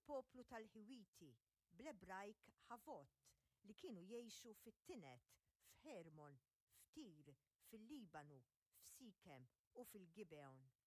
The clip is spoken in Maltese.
il-poplu tal-Ħiwiti bl-Ebrajk Ħavot li kienu jgħixu fit-Tinet, f'Hermon, f'Tir, fil-Libanu, f'Sikem u fil-Gibeon.